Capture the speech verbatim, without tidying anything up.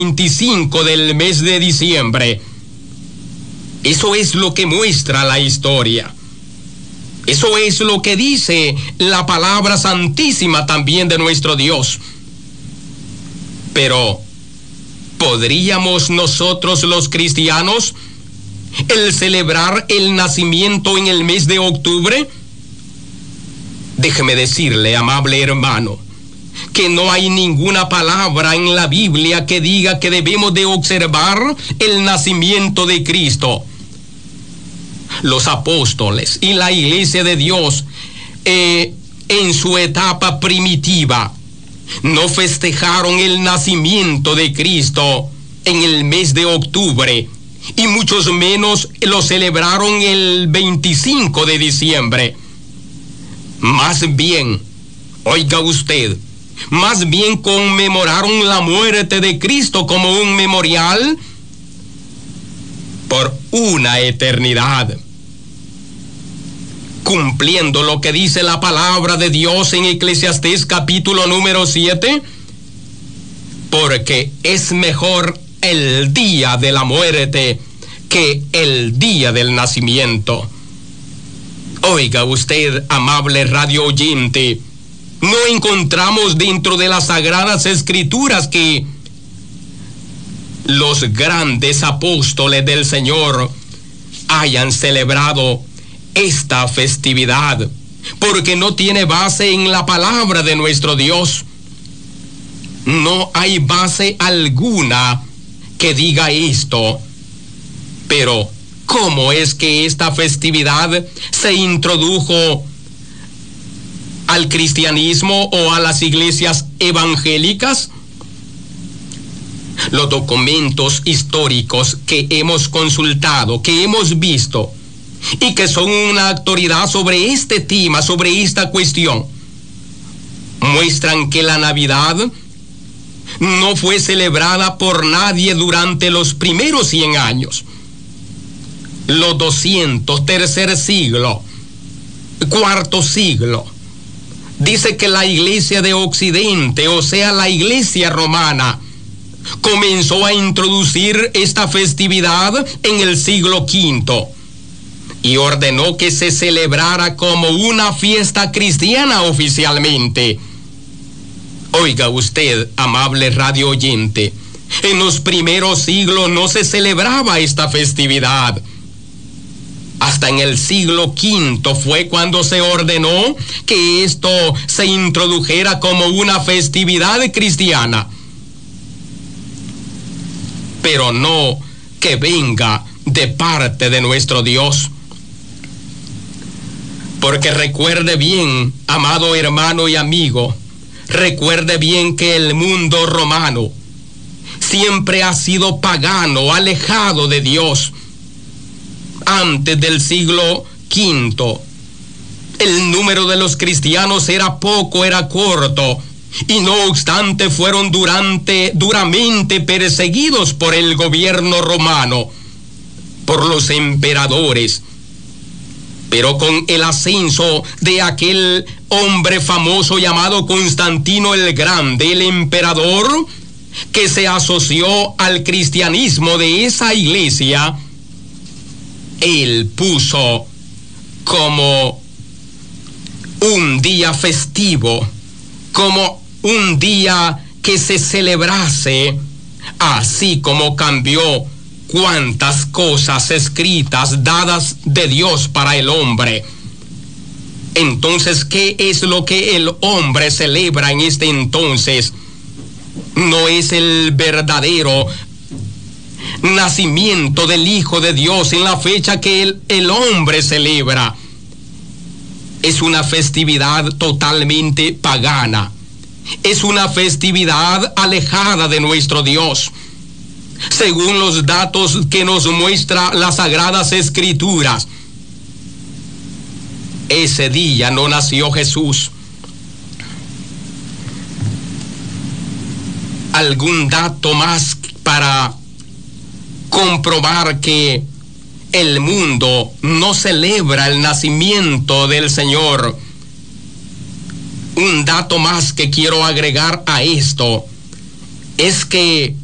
veinticinco del mes de diciembre. Eso es lo que muestra la historia. Eso es lo que dice la palabra santísima también de nuestro Dios. Pero, ¿podríamos nosotros los cristianos el celebrar el nacimiento en el mes de octubre? Déjeme decirle, amable hermano, que no hay ninguna palabra en la Biblia que diga que debemos de observar el nacimiento de Cristo. Los apóstoles y la Iglesia de Dios eh, en su etapa primitiva no festejaron el nacimiento de Cristo en el mes de octubre, y muchos menos lo celebraron el veinticinco de diciembre. Más bien, oiga usted, más bien conmemoraron la muerte de Cristo como un memorial por una eternidad, cumpliendo lo que dice la palabra de Dios en Eclesiastés capítulo número siete, porque es mejor el día de la muerte que el día del nacimiento. Oiga usted, amable radio oyente, no encontramos dentro de las Sagradas Escrituras que los grandes apóstoles del Señor hayan celebrado esta festividad, porque no tiene base en la palabra de nuestro Dios. No hay base alguna que diga esto. Pero, ¿cómo es que esta festividad se introdujo al cristianismo o a las iglesias evangélicas? Los documentos históricos que hemos consultado, que hemos visto, y que son una autoridad sobre este tema, sobre esta cuestión, muestran que la Navidad no fue celebrada por nadie durante los primeros cien años. Los doscientos, tercer siglo, cuarto siglo, dice que la iglesia de Occidente, o sea, la iglesia romana, comenzó a introducir esta festividad en el siglo quinto y ordenó que se celebrara como una fiesta cristiana oficialmente. Oiga usted, amable radio oyente, en los primeros siglos no se celebraba esta festividad. Hasta en el siglo quinto fue cuando se ordenó que esto se introdujera como una festividad cristiana. Pero no que venga de parte de nuestro Dios. Porque recuerde bien, amado hermano y amigo, recuerde bien que el mundo romano siempre ha sido pagano, alejado de Dios. Antes del siglo quinto, el número de los cristianos era poco, era corto, y no obstante fueron durante, duramente perseguidos por el gobierno romano, por los emperadores. Pero con el ascenso de aquel hombre famoso llamado Constantino el Grande, el emperador, que se asoció al cristianismo de esa iglesia, él puso como un día festivo, como un día que se celebrase, así como cambió cuántas cosas escritas, dadas de Dios para el hombre. Entonces, ¿qué es lo que el hombre celebra en este entonces? No es el verdadero nacimiento del Hijo de Dios en la fecha que el, el hombre celebra. Es una festividad totalmente pagana. Es una festividad alejada de nuestro Dios. Según los datos que nos muestra las Sagradas Escrituras, ese día no nació Jesús. ¿Algún dato más para comprobar que el mundo no celebra el nacimiento del Señor? Un dato más que quiero agregar a esto es que